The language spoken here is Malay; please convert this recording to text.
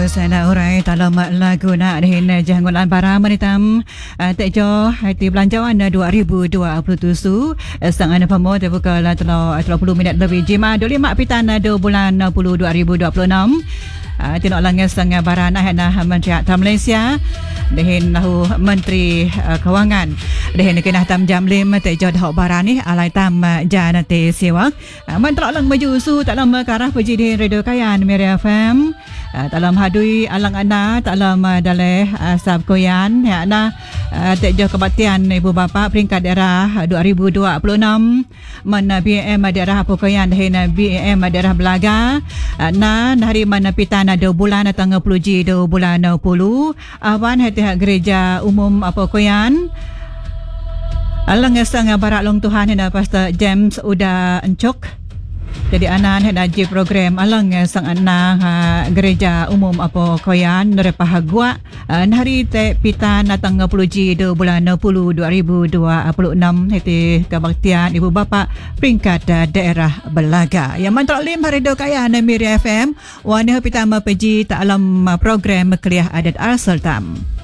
sana urai dalam lagu nak dihin janggulan para menitam tejo hati belanjawan 2027 sangan pamo terbuka lah 30 minit lebih jima 25 pitana 2 bulan 10 2026 tinok langis sangat barana hana Menteri Atam Malaysia dihin lahu Menteri Kewangan dihin kenah tam jam 5 tejo dah barani alai tam janate siwak mantra lang maju su dalam karah puji di Radio Kayan Mira FM dalam hadui alang ana dalam daleh sab koyan ya na tejo kebaktian ibu bapa peringkat daerah 2026 mana BAM daerah Pokoyan dihin BAM daerah Belaga na hari mana pitana 2 bulan tanggal 10 2 bulan 10 awan hati gereja umum Pokoyan alang sang barak long Tuhan hena Pastor James udah encok jadi anan hena ji program alang sang anak gereja umum Pokoyan nerepahagua hari te pitan tanggal 10 2 bulan 10 2026 hati kebaktian ibu bapa peringkat daerah Belaga yang mantok lim Radio Kayan Miri FM wana pitama peji tak alam program kuliah adat Al-Sultan.